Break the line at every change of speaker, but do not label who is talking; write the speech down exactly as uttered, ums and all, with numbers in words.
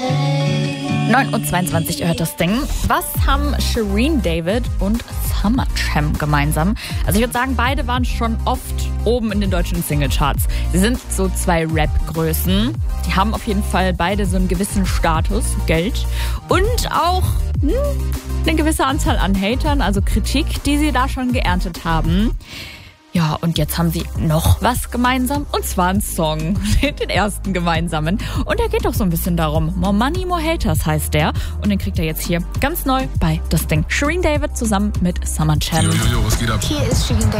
neun Uhr zweiundzwanzig, ihr hört das Ding. Was haben Shirin David und Summer Jam gemeinsam? Also ich würde sagen, beide waren schon oft oben in den deutschen Singlecharts. Sie sind so zwei Rap-Größen. Die haben auf jeden Fall beide so einen gewissen Status, Geld und auch hm, eine gewisse Anzahl an Hatern, also Kritik, die sie da schon geerntet haben. Ja, und jetzt haben sie noch was gemeinsam, und zwar einen Song, den ersten gemeinsamen. Und der geht doch so ein bisschen darum. More Money, More Haters heißt der. Und den kriegt er jetzt hier ganz neu bei Das Ding. Shirin David zusammen mit Summer Jam.
Yo, yo, yo, was geht ab?
Hier ist Shirin David.